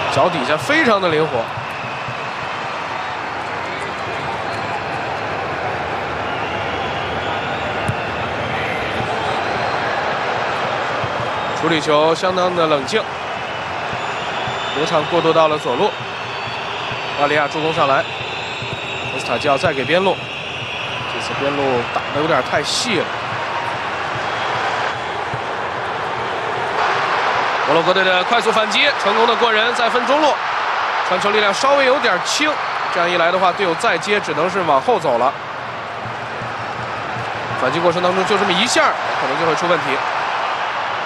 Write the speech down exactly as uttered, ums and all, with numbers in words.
脚底下非常的灵活。处理球相当的冷静，流畅过渡到了左路。巴利亚助攻上来，科斯塔基奥再给边路，这次边路打的有点太细了。摩洛哥队的快速反击，成功的过人，再分中路，传球力量稍微有点轻，这样一来的话，队友再接只能是往后走了。反击过程当中就这么一下，可能就会出问题。